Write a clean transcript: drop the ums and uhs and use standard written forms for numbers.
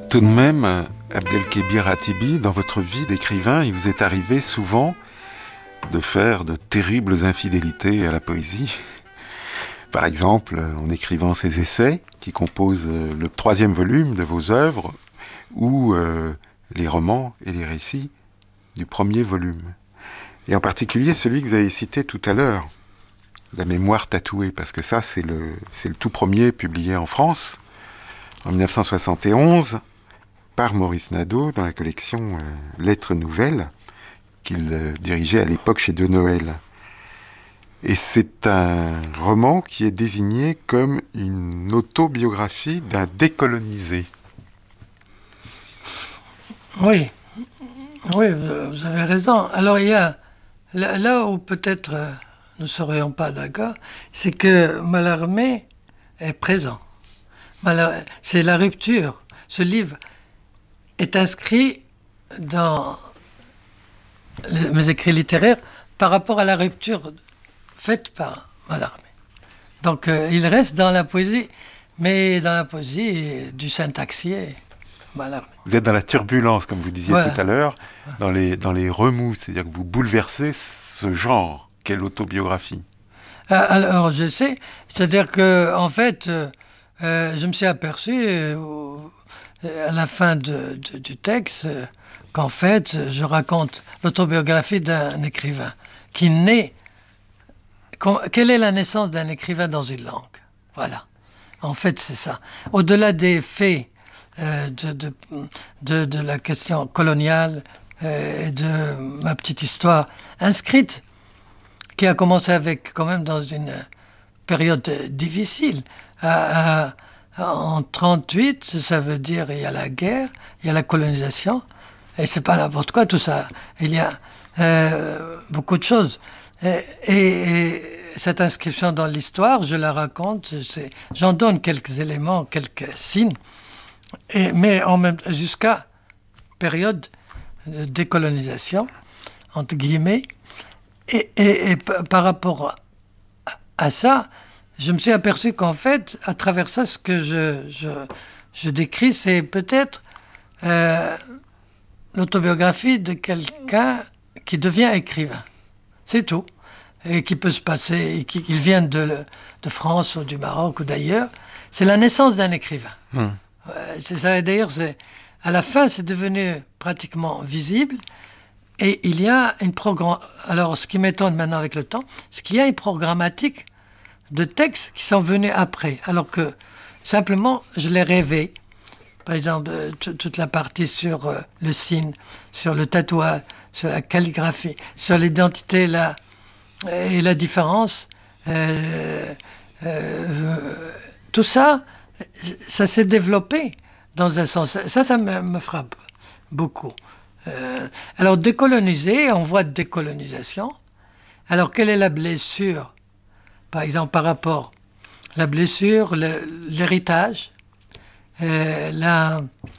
Tout de même, Abdelkébir Atibi, dans votre vie d'écrivain, il vous est arrivé souvent de faire de terribles infidélités à la poésie. Par exemple, en écrivant ces essais qui composent le 3e volume de vos œuvres, ou les romans et les récits du 1er volume. Et en particulier celui que vous avez cité tout à l'heure, La mémoire tatouée, parce que ça, c'est le tout premier publié en France, en 1971, par Maurice Nadeau, dans la collection Lettres nouvelles, qu'il dirigeait à l'époque chez De Noël. Et c'est un roman qui est désigné comme une autobiographie d'un décolonisé. Oui, oui, vous avez raison. Alors il y a, là où peut-être nous ne serions pas d'accord, c'est que Mallarmé est présent. C'est la rupture. Ce livre est inscrit dans mes écrits littéraires par rapport à la rupture faite par Mallarmé. Donc il reste dans la poésie, mais dans la poésie du syntaxier Mallarmé. Vous êtes dans la turbulence, comme vous disiez Voilà. tout à l'heure, dans les remous, c'est-à-dire que vous bouleversez ce genre qu'est l'autobiographie. Alors je sais, c'est-à-dire que en fait, je me suis aperçu à la fin du texte qu'en fait, je raconte l'autobiographie d'un écrivain qui naît. Quelle est la naissance d'un écrivain dans une langue? Voilà. En fait, c'est ça. Au-delà des faits de la question coloniale et de ma petite histoire inscrite, qui a commencé avec quand même dans une période difficile. En 1938, ça veut dire il y a la guerre, il y a la colonisation, et c'est pas n'importe quoi tout ça. Il y a beaucoup de choses. Et cette inscription dans l'histoire, je la raconte, j'en donne quelques éléments, quelques signes, mais en même jusqu'à période de décolonisation, entre guillemets, et par rapport à ça, je me suis aperçu qu'en fait, à travers ça, ce que je décris, c'est peut-être l'autobiographie de quelqu'un qui devient écrivain. C'est tout. Et qui peut se passer, qu'il vienne de France ou du Maroc ou d'ailleurs. C'est la naissance d'un écrivain. C'est ça. Et d'ailleurs, à la fin, c'est devenu pratiquement visible. Et il y a une Alors, ce qui m'étonne maintenant avec le temps, c'est qu'il y a une programmatique de textes qui sont venus après. Alors que, simplement, je l'ai rêvé. Par exemple, toute la partie sur le signe, sur le tatouage, sur la calligraphie, sur l'identité et la différence. Tout ça, ça s'est développé dans un sens. Ça me frappe beaucoup. Alors, décoloniser, on voit décolonisation. Alors, quelle est la blessure? Par exemple, par rapport à la blessure, l'héritage,